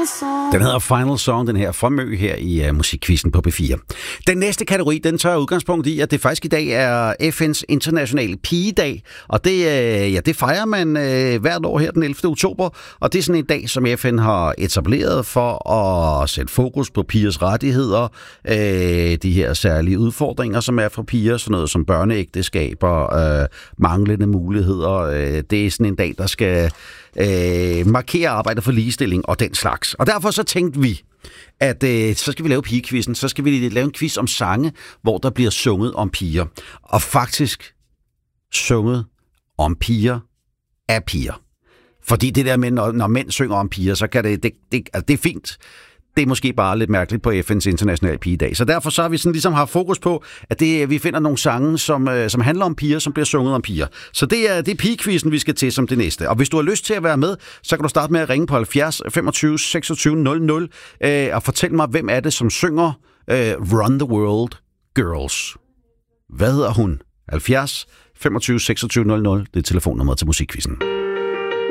Den hedder Final Song, den her fra Mø her i Musikquizzen på P4. Den næste kategori, den tager udgangspunkt i, at det faktisk i dag er FN's internationale pigedag, og det fejrer man hvert år her den 11. oktober, og det er sådan en dag, som FN har etableret for at sætte fokus på pigers rettigheder, de her særlige udfordringer, som er for piger, sådan noget som børneægteskaber, manglende muligheder. Det er sådan en dag, der skal markere arbejdet for ligestilling og den slags. Og derfor så tænkte vi, at så skal vi lave pigekvizzen, så skal vi lave en quiz om sange, hvor der bliver sunget om piger. Og faktisk sunget om piger af piger. Fordi det der med, når mænd synger om piger, så kan det er fint. Det er måske bare lidt mærkeligt på FN's internationale pigedag. Så derfor så har vi sådan ligesom haft fokus på, at vi finder nogle sange, som handler om piger, som bliver sunget om piger. Så det er pigekvizzen, vi skal til som det næste. Og hvis du har lyst til at være med, så kan du starte med at ringe på 70 25 26 00 og fortælle mig, hvem er det, som synger Run the World Girls. Hvad hedder hun? 70 25 26 00, det er telefonnummeret til Musikquizzen.